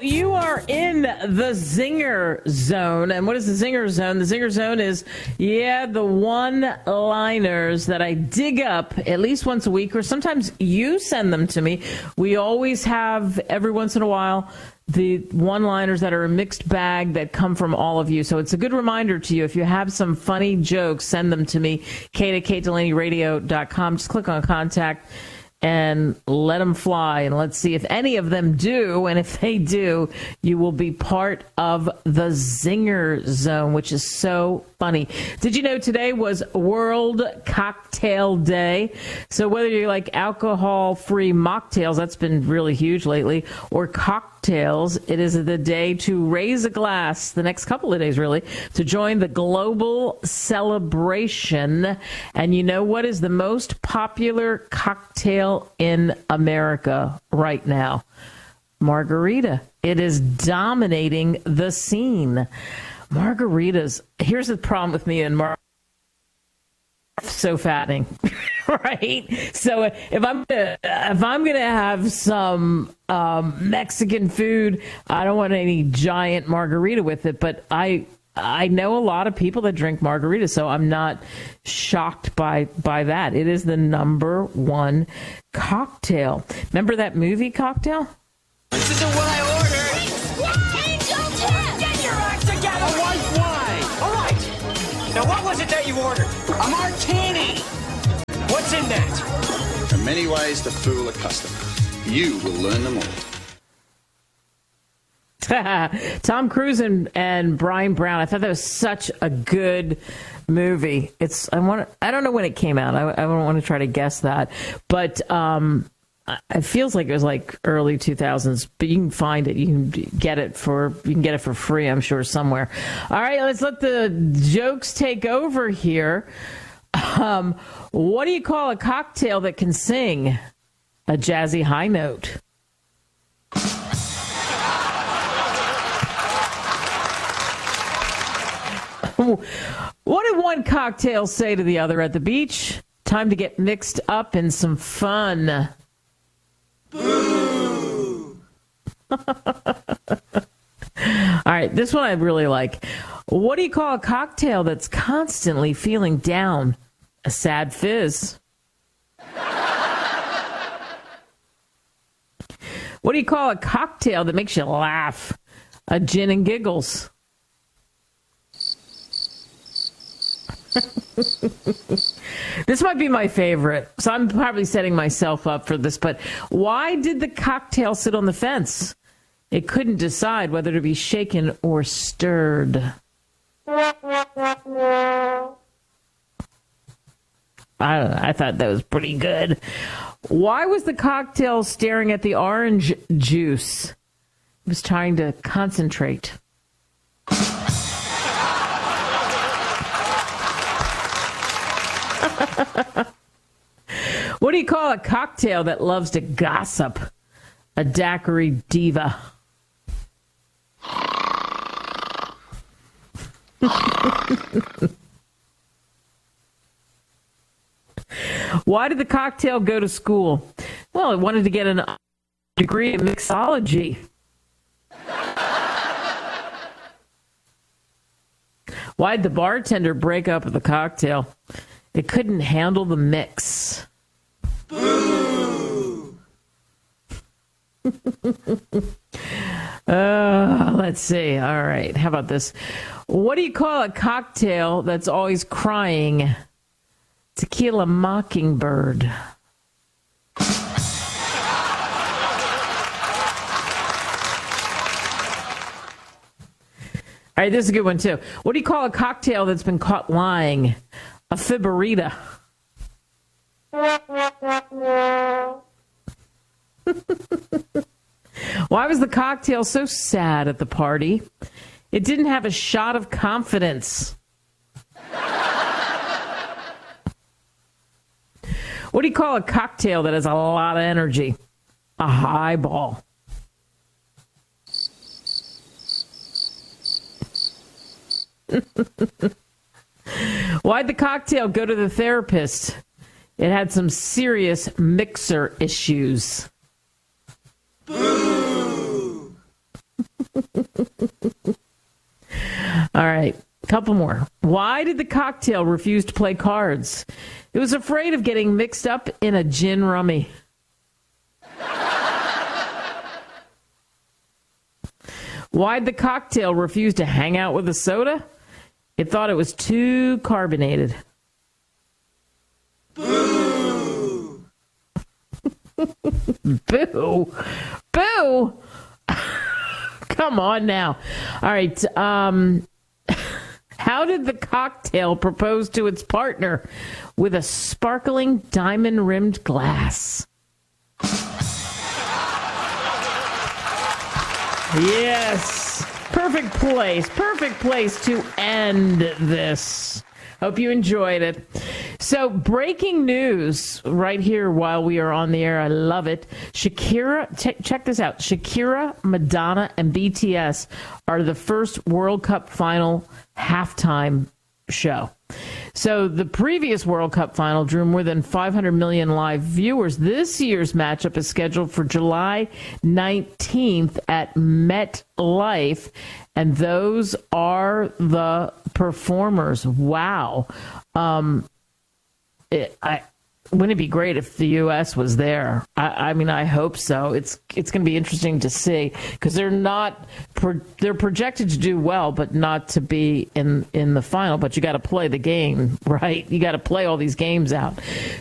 you are in the Zinger Zone. And what is the Zinger Zone? The Zinger Zone is, the one-liners that I dig up at least once a week, or sometimes you send them to me. We always have, every once in a while, the one-liners that are a mixed bag that come from all of you. So it's a good reminder to you. If you have some funny jokes, send them to me, kate@katedelaneyradio.com. Just click on contact and let them fly, and let's see if any of them do. And if they do, you will be part of the Zinger Zone, which is so funny. Did you know today was World Cocktail Day? So whether you like alcohol-free mocktails, that's been really huge lately, or cocktails, it is the day to raise a glass, the next couple of days really, to join the global celebration. And you know what is the most popular cocktail in America right now? Margarita. It is dominating the scene. Margaritas. Here's the problem with me and so fattening, right? So if I'm gonna have some Mexican food, I don't want any giant margarita with it. But I know a lot of people that drink margarita, so I'm not shocked by that. It is the number one cocktail. Remember that movie Cocktail? This isn't what I ordered. Get your act together. A white wine. All right. Now, what was it that you ordered? A martini. What's in that? There are many ways to fool a customer. You will learn them all. Tom Cruise and Brian Brown. I thought that was such a good movie. I don't know when it came out. I don't want to try to guess that, but it feels like it was like early 2000s. But you can find it. You can get it for free, I'm sure, somewhere. All right, let's let the jokes take over here. What do you call a cocktail that can sing a jazzy high note? What did one cocktail say to the other at the beach? Time to get mixed up in some fun. Boo! All right, this one I really like. What do you call a cocktail that's constantly feeling down? A sad fizz. What do you call a cocktail that makes you laugh? A gin and giggles. This might be my favorite, so I'm probably setting myself up for this, but why did the cocktail sit on the fence? It couldn't decide whether to be shaken or stirred. I thought that was pretty good. Why was the cocktail staring at the orange juice? It was trying to concentrate. What do you call a cocktail that loves to gossip? A daiquiri diva. Why did the cocktail go to school? Well, it wanted to get a degree in mixology. Why did the bartender break up with the cocktail? It couldn't handle the mix. Boo! Let's see. All right. How about this? What do you call a cocktail that's always crying? Tequila Mockingbird. All right, this is a good one, too. What do you call a cocktail that's been caught lying? A fibberita. Why was the cocktail so sad at the party? It didn't have a shot of confidence. What do you call a cocktail that has a lot of energy? A highball. Why'd the cocktail go to the therapist? It had some serious mixer issues. Boo! All right, a couple more. Why did the cocktail refuse to play cards? It was afraid of getting mixed up in a gin rummy. Why'd the cocktail refuse to hang out with the soda? It thought it was too carbonated. Boo! Boo! Boo! Come on now. All right. How did the cocktail propose to its partner? With a sparkling diamond-rimmed glass. Yes. Perfect place to end this. Hope you enjoyed it. So, breaking news right here while we are on the air. I love it. Shakira, check this out. Shakira, Madonna, and BTS are the first World Cup final halftime show. So the previous World Cup final drew more than 500 million live viewers. This year's matchup is scheduled for July 19th at MetLife, and those are the performers. Wow. Wouldn't it be great if the U.S. was there? I mean, I hope so. It's going to be interesting to see because they're projected to do well, but not to be in the final. But you got to play the game, right? You got to play all these games out.